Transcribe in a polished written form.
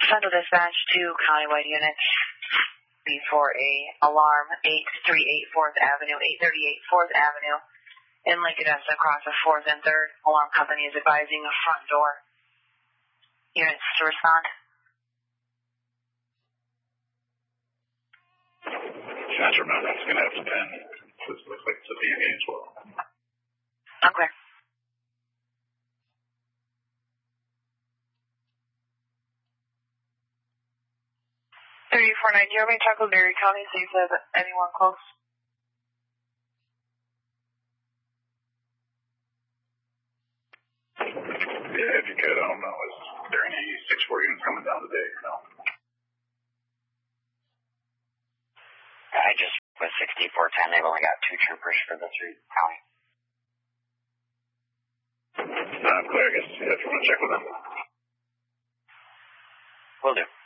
Central Dispatch to Countywide Units. For a alarm 838 4th Avenue, 838 4th Avenue in Lincoln, across the 4th and 3rd. Alarm company is advising a front door. Units to respond. Just remember, it's going to have to 10. This looks like it's a BNA as well. Okay. Do you have any talk with Berry County? So you said anyone close? Yeah, if you could, I don't know. Is there any 6-4 units coming down today or no? I just with 6410, they've only got 2 troopers for the 3 county. Clear, I guess. Yeah, if you want to check with them. Will do.